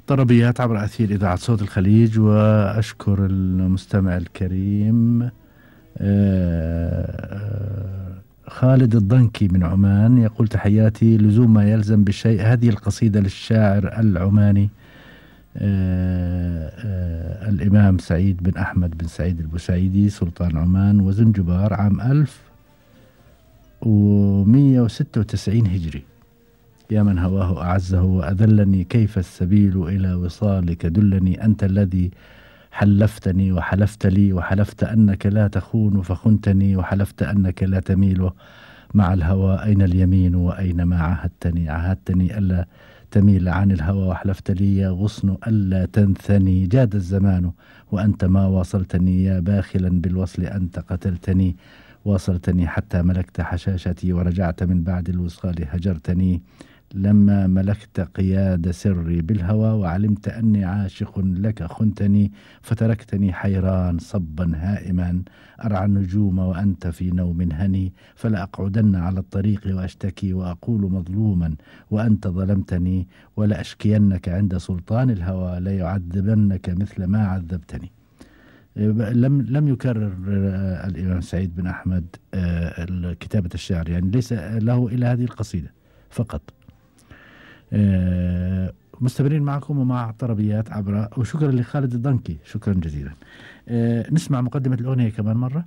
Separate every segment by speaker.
Speaker 1: طربيات عبر أثير إذاعة صوت الخليج. وأشكر المستمع الكريم خالد الضنكي من عمان، يقول تحياتي، لزوم ما يلزم بالشيء. هذه القصيدة للشاعر العماني الإمام سعيد بن أحمد بن سعيد البوسعيدي سلطان عمان وزنجبار عام 1196 هجري. يا من هواه أعزه وأذلني، كيف السبيل إلى وصالك دلني، أنت الذي حلفتني وحلفت لي، وحلفت أنك لا تخون فخنتني، وحلفت أنك لا تميل مع الهوى، أين اليمين وأين ما عهدتني، عهدتني ألا تميل عن الهوى، وحلفت لي يا غصن ألا تنثني، جاد الزمان وأنت ما واصلتني، يا باخلا بالوصل أنت قتلتني، واصلتني حتى ملكت حشاشتي، ورجعت من بعد الوصال هجرتني، لما ملكت قياد سري بالهوى، وعلمت أني عاشق لك خنتني، فتركتني حيران صبا هائما، أرعى النجوم وأنت في نوم هني، فلا أقعدن على الطريق وأشتكي وأقول مظلوما وأنت ظلمتني، ولا أشكينك عند سلطان الهوى، لا يعذبنك مثل ما عذبتني. لم يكرر الإمام سعيد بن أحمد كتابة الشعر، يعني ليس له إلا هذه القصيدة فقط. مستمرين معكم ومع طربيات عبر، وشكرا لخالد الضنكي، شكرا جزيلا. نسمع مقدمة الأغنية كمان مرة،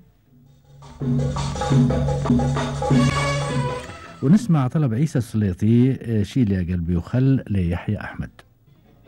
Speaker 1: ونسمع طلب عيسى السليطي شيل يا قلبي وخل ليحيى أحمد.